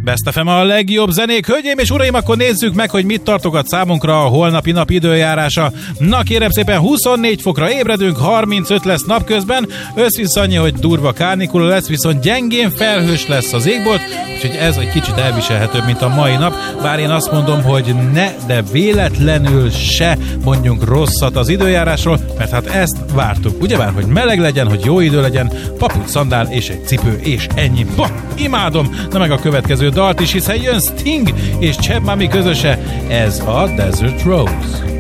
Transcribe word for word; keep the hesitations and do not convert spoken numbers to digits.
Best ef em a legjobb zenék. Hölgyeim és uraim, akkor nézzük meg, hogy mit tartogat számunkra a holnapi nap időjárása. Na kérem szépen, huszonnégy fokra ébredünk, harmincöt lesz napközben, összvisz annyi, hogy durva kárnikula lesz, viszont gyengén felhős lesz az égbolt, úgyhogy ez egy kicsit elviselhetőbb, mint a mai nap, bár én azt mondom, hogy ne, de véletlenül se mondjunk rosszat az időjárásról, mert hát ezt vártuk. Ugyebár, hogy meleg legyen, hogy jó idő legyen, papucs, szandál és egy cipő, és ennyi. Bah, imádom! Na meg a következő dalt is, hiszen jön Sting és Cheb Mami közöse, ez a Desert Rose.